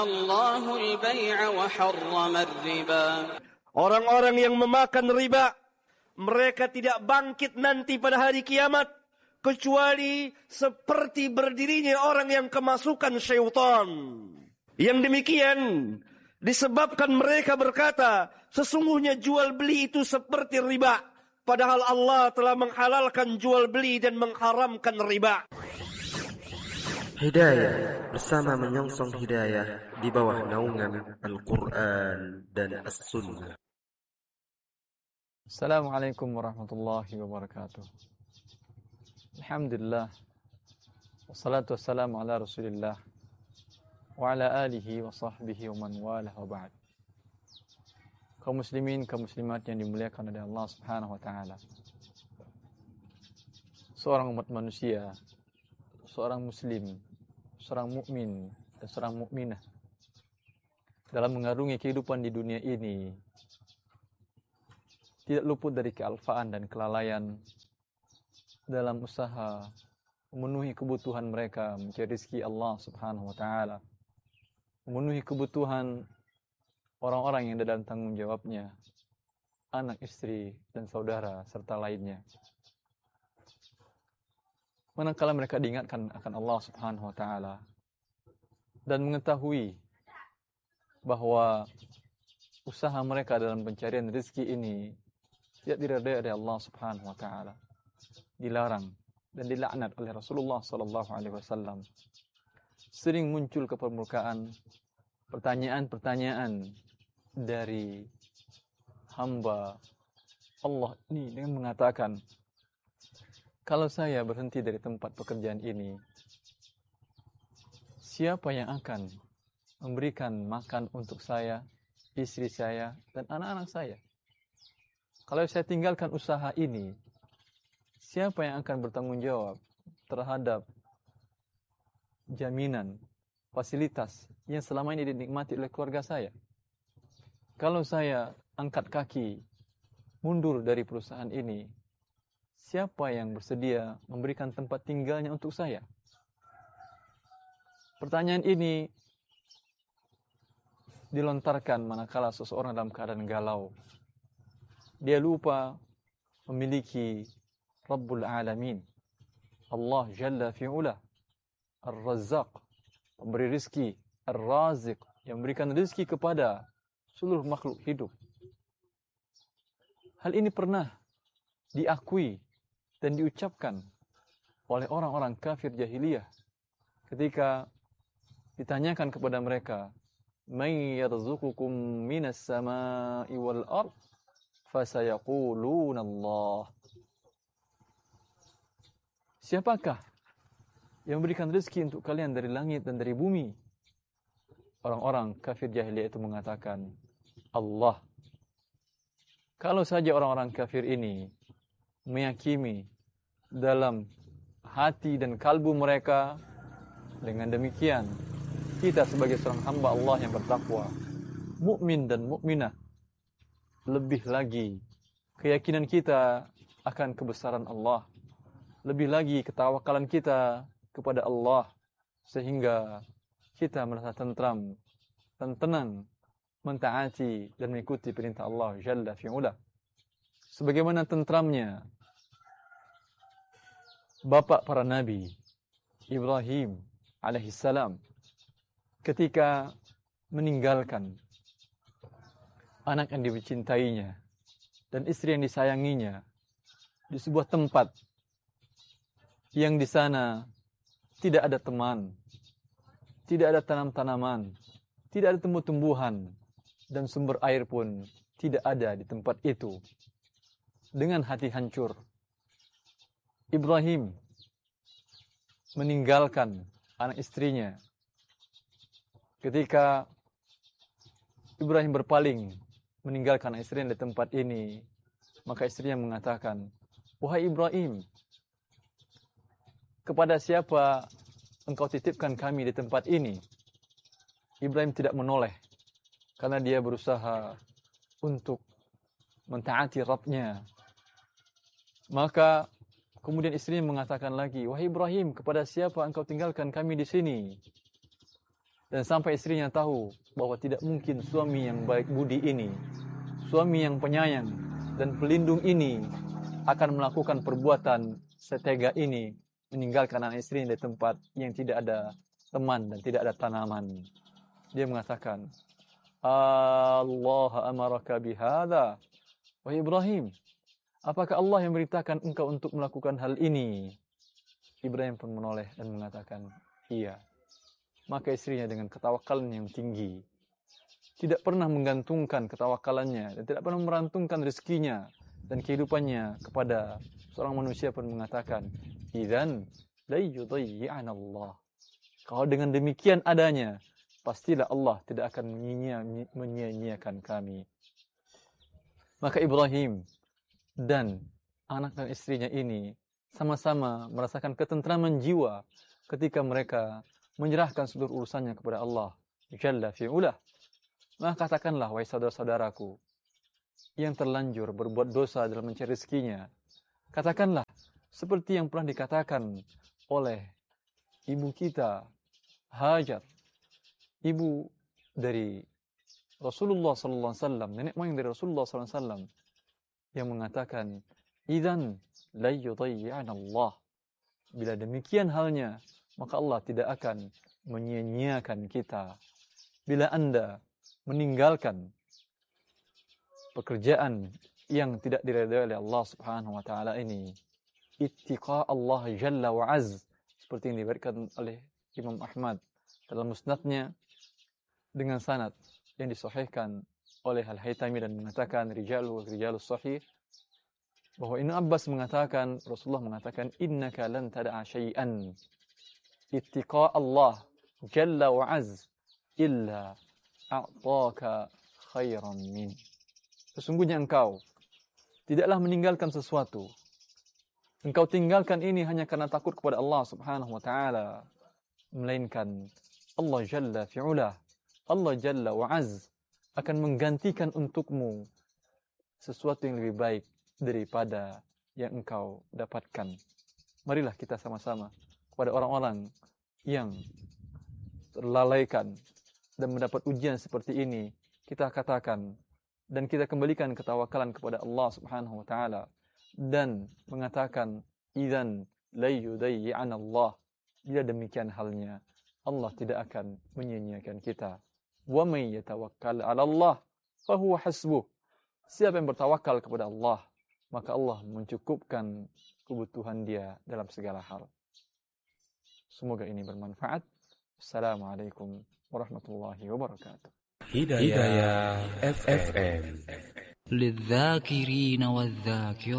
Allahul bai'a wa harrama riba. Orang-orang yang memakan riba, mereka tidak bangkit nanti pada hari kiamat kecuali seperti berdirinya orang yang kemasukan syaitan. Yang demikian disebabkan mereka berkata, sesungguhnya jual beli itu seperti riba. Padahal Allah telah menghalalkan jual beli dan mengharamkan riba. Hidayah bersama menyongsong hidayah di bawah naungan Al-Quran dan As-Sunnah. Assalamualaikum warahmatullahi wabarakatuh. Alhamdulillah, wassalatu wassalamu ala rasulillah wa ala alihi wa sahbihi wa man walah wa ba'd. Kaum muslimin, kaum muslimat yang dimuliakan oleh Allah subhanahu wa ta'ala. Seorang umat manusia, seorang muslim, seorang mukmin dan seorang mukminah dalam mengarungi kehidupan di dunia ini tidak luput dari kealfaan dan kelalaian dalam usaha memenuhi kebutuhan mereka mencari rezeki Allah subhanahu wa ta'ala, memenuhi kebutuhan orang-orang yang dalam tanggung jawabnya, anak, istri, dan saudara, serta lainnya. Manakala mereka diingatkan akan Allah subhanahu wa ta'ala dan mengetahui bahwa usaha mereka dalam pencarian rezeki ini tidak diridai oleh Allah subhanahu wa ta'ala, dilarang dan dilaknat oleh Rasulullah sallallahu alaihi wasallam, sering muncul ke permukaan pertanyaan-pertanyaan dari hamba Allah ini dengan mengatakan, kalau saya berhenti dari tempat pekerjaan ini, siapa yang akan memberikan makan untuk saya, istri saya, dan anak-anak saya? Kalau saya tinggalkan usaha ini, siapa yang akan bertanggung jawab terhadap jaminan, fasilitas yang selama ini dinikmati oleh keluarga saya? Kalau saya angkat kaki, mundur dari perusahaan ini, siapa yang bersedia memberikan tempat tinggalnya untuk saya? Pertanyaan ini dilontarkan manakala seseorang dalam keadaan galau. Dia lupa memiliki Rabbul Alamin, Allah Jalla fi'ula, Ar-Razzaq, pemberi rizki, Ar-Raziq, yang memberikan rizki kepada seluruh makhluk hidup. Hal ini pernah diakui dan diucapkan oleh orang-orang kafir jahiliyah ketika ditanyakan kepada mereka, "Man yarzuqukum minas sama'i wal ard?" Fasayaquluna Allah. Siapakah yang memberikan rezeki untuk kalian dari langit dan dari bumi? Orang-orang kafir jahiliyah itu mengatakan, Allah. Kalau saja orang-orang kafir ini meyakini dalam hati dan kalbu mereka, dengan demikian kita sebagai seorang hamba Allah yang bertakwa, mukmin dan mukminah, lebih lagi keyakinan kita akan kebesaran Allah, lebih lagi ketawakalan kita kepada Allah, sehingga kita merasa tentram dan tenang mentaati dan mengikuti perintah Allah Jalla fi'ula. Sebagaimana tentramnya bapak para nabi, Ibrahim alaihissalam, ketika meninggalkan anak yang dicintainya dan istri yang disayanginya di sebuah tempat yang di sana tidak ada teman, tidak ada tanam-tanaman, tidak ada tumbuh-tumbuhan, dan sumber air pun tidak ada di tempat itu. Dengan hati hancur, Ibrahim meninggalkan anak istrinya. Ketika Ibrahim berpaling meninggalkan istrinya di tempat ini, maka istrinya mengatakan, "Wahai Ibrahim, kepada siapa engkau titipkan kami di tempat ini?" Ibrahim tidak menoleh karena dia berusaha untuk mentaati Rabbnya. Maka kemudian istrinya mengatakan lagi, "Wahai Ibrahim, kepada siapa engkau tinggalkan kami di sini?" Dan sampai istrinya tahu bahwa tidak mungkin suami yang baik budi ini, suami yang penyayang dan pelindung ini akan melakukan perbuatan setega ini, meninggalkan anak istrinya di tempat yang tidak ada teman dan tidak ada tanaman. Dia mengatakan, Allah amaraka bihadza. Wahai Ibrahim, apakah Allah yang merintahkan engkau untuk melakukan hal ini? Ibrahim pun menoleh dan mengatakan, iya. Maka istrinya dengan ketawakalan yang tinggi, tidak pernah menggantungkan ketawakalannya dan tidak pernah merantungkan rezekinya dan kehidupannya kepada seorang manusia, pun mengatakan, idzan la yudayyi'ana Allah. Kalau dengan demikian adanya, pastilah Allah tidak akan menyia-nyiakan kami. Maka Ibrahim dan anak dan istrinya ini sama-sama merasakan ketentraman jiwa ketika mereka menyerahkan seluruh urusannya kepada Allah Jalla fi'ulah. Maka katakanlah, wahai saudara-saudaraku yang terlanjur berbuat dosa dalam mencari rezekinya, katakanlah seperti yang pernah dikatakan oleh ibu kita Hajar, ibu dari Rasulullah sallallahu alaihi wasallam, nenek moyang dari Rasulullah sallallahu alaihi wasallam, yang mengatakan, idzan la yudayyi'ana Allah. Bila demikian halnya, maka Allah tidak akan menyia-nyiakan kita. Bila Anda meninggalkan pekerjaan yang tidak diridhai oleh Allah Subhanahu wa taala ini, ittiqa Allah jalla wa az, seperti yang diberikan oleh Imam Ahmad dalam musnadnya dengan sanad yang disahihkan oleh Al-Haytami dan mengatakan rijalus sahih, bahwa Ibnu Abbas mengatakan, Rasulullah mengatakan, innaka lan tada'a syai'an ittiqa Allah jalla wa az illa a'taka khairan min. Sesungguhnya engkau tidaklah meninggalkan sesuatu. Engkau tinggalkan ini hanya karena takut kepada Allah Subhanahu wa taala, melainkan Allah Jalla fi'ulah, Allah Jalla wa az akan menggantikan untukmu sesuatu yang lebih baik daripada yang engkau dapatkan. Marilah kita sama-sama kepada orang-orang yang terlalaikan dan mendapat ujian seperti ini, kita katakan dan kita kembalikan ketawakalan kepada Allah Subhanahu wa taala dan mengatakan, idzan la yudayyi'ana Allah. Bila demikian halnya, Allah tidak akan menyia-nyiakan kita. Wa may yatawakkal 'ala Allah fa huwa hasbuh. Siapa yang bertawakal kepada Allah, maka Allah mencukupkan kebutuhan dia dalam segala hal. Semoga ini bermanfaat. Assalamualaikum warahmatullahi wabarakatuh. Hidayah FM. للذاكرين والذاكرات